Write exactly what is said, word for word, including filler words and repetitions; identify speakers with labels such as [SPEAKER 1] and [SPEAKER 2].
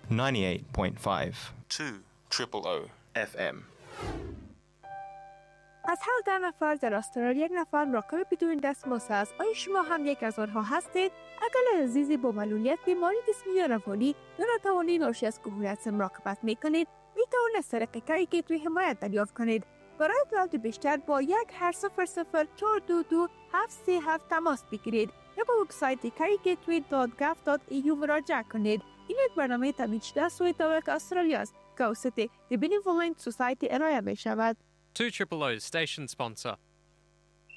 [SPEAKER 1] ninety-eight point five
[SPEAKER 2] two triple O اف ام.
[SPEAKER 3] از هر ده نفر در استرالیا یک نفر مراقب بدون دستمزد است. آیا شما هم یک از آنها هستید؟ اگر عزیزی با معلولیت بیماری جسمی یا روانی یا ناتوانی ناشی از کهولت مراقبت میکنید، میتوانید از طریق کاری گیتوی حمایت دریافت کنید. برای اطلاعات بیشتر با یک هشت صفر صفر چهار دو دو هفت سه هفت تماس بگیرید یا به وبسایت کاری گیتوی دات گاف دات ای یو مراجعه کنید. این یک برنامه تامین شده از سوی دولت استرالیا است که توسط The Benevolent Society ارائه می شود.
[SPEAKER 4] two triple O's station sponsor.